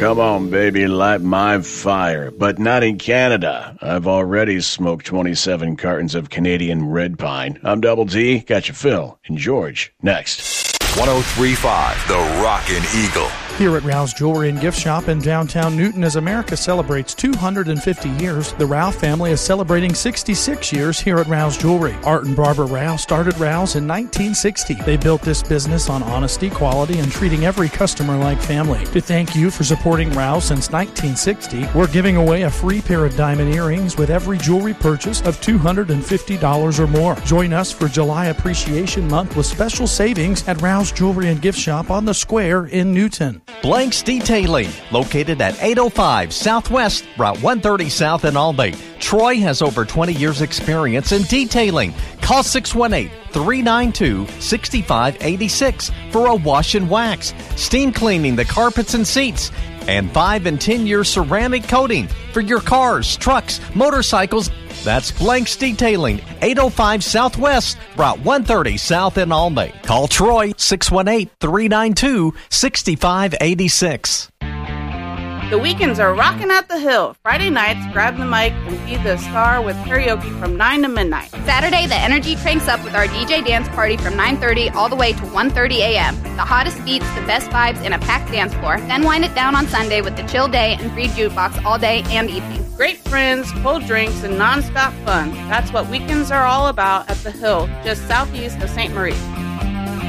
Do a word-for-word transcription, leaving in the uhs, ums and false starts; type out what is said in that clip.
Come on, baby, light my fire. But not in Canada. I've already smoked twenty-seven cartons of Canadian Red Pine. I'm Double D, got your Phil, and George, next. one oh three point five, The Rockin' Eagle. Here at Rouse Jewelry and Gift Shop in downtown Newton, as America celebrates two hundred fifty years, the Rouse family is celebrating sixty-six years here at Rouse Jewelry. Art and Barbara Rouse started Rouse in nineteen sixty. They built this business on honesty, quality, and treating every customer like family. To thank you for supporting Rouse since nineteen sixty, we're giving away a free pair of diamond earrings with every jewelry purchase of two hundred fifty dollars or more. Join us for July Appreciation Month with special savings at Rouse Jewelry and Gift Shop on the Square in Newton. Blanks Detailing, located at eight oh five Southwest, Route one thirty South in Albany. Troy has over twenty years experience in detailing. Call six one eight, three nine two, six five eight six for a wash and wax, steam cleaning the carpets and seats, and five and ten year ceramic coating for your cars, trucks, motorcycles. That's Blanks Detailing, eight oh five Southwest, Route one thirty South in Albany. Call Troy, six one eight, three nine two, six five eight six. The weekends are rocking at the Hill. Friday nights, grab the mic and be the star with karaoke from nine to midnight. Saturday, the energy cranks up with our D J dance party from nine thirty all the way to one thirty a.m. The hottest beats, the best vibes, and a packed dance floor. Then wind it down on Sunday with the chill day and free jukebox all day and evening. Great friends, cold drinks, and nonstop fun. That's what weekends are all about at the Hill, just southeast of Saint Marie.